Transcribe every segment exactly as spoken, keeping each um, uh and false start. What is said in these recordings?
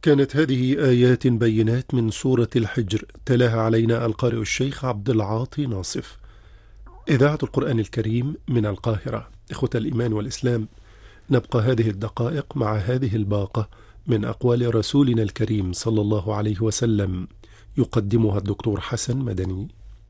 كانت هذه آيات بينات من سورة الحجر، تلاها علينا القارئ الشيخ عبد العاطي ناصف. إذاعة القرآن الكريم من القاهرة. إخوة الإيمان والإسلام، نبقى هذه الدقائق مع هذه الباقة من أقوال رسولنا الكريم صلى الله عليه وسلم، يقدمها الدكتور حسن مدني.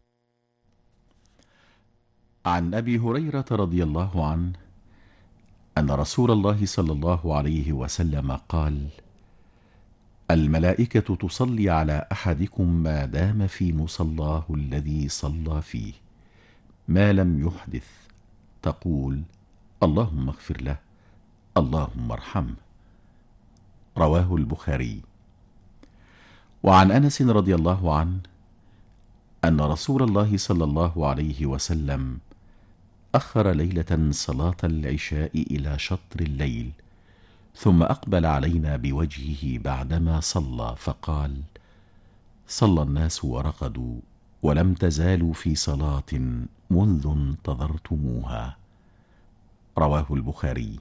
عن أبي هريرة رضي الله عنه أن رسول الله صلى الله عليه وسلم قال: الملائكة تصلي على أحدكم ما دام في مصلاه الذي صلى فيه ما لم يحدث، تقول: اللهم اغفر له، اللهم ارحمه. رواه البخاري. وعن أنس رضي الله عنه أن رسول الله صلى الله عليه وسلم أخر ليلة صلاة العشاء إلى شطر الليل، ثم أقبل علينا بوجهه بعدما صلى فقال: صلى الناس ورقدوا ولم تزالوا في صلاة منذ انتظرتموها. رواه البخاري.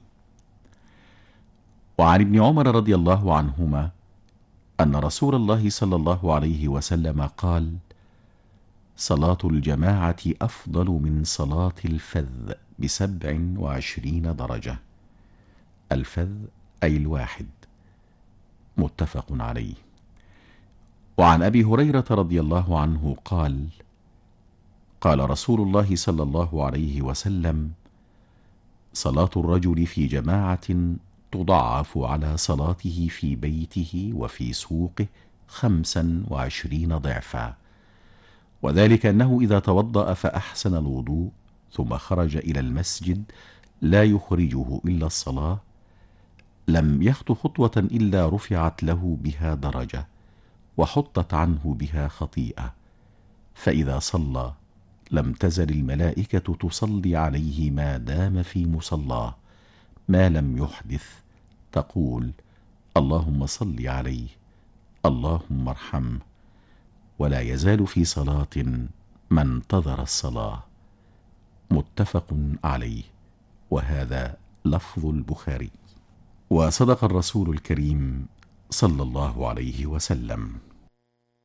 وعن ابن عمر رضي الله عنهما أن رسول الله صلى الله عليه وسلم قال: صلاة الجماعة أفضل من صلاة الفذ بسبع وعشرين درجة. الفذ أي الواحد. متفق عليه. وعن أبي هريرة رضي الله عنه قال: قال رسول الله صلى الله عليه وسلم: صلاة الرجل في جماعة تضاعف على صلاته في بيته وفي سوقه خمسا وعشرين ضعفا، وذلك أنه إذا توضأ فأحسن الوضوء ثم خرج إلى المسجد لا يخرجه إلا الصلاة، لم يخط خطوة إلا رفعت له بها درجة وحطت عنه بها خطيئة، فإذا صلى لم تزل الملائكة تصلي عليه ما دام في مصلاه ما لم يحدث، تقول: اللهم صل عليه، اللهم ارحمه، ولا يزال في صلاة ما انتظر الصلاة. متفق عليه، وهذا لفظ البخاري. وصدق الرسول الكريم صلى الله عليه وسلم.